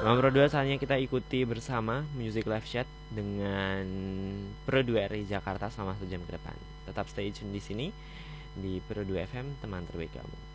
Teman Pro 2, saatnya kita ikuti bersama Music Live Chat dengan Pro 2 RI Jakarta selama 1 jam ke depan. Tetap stay tune di sini di Pro 2 FM, teman terbaik kamu.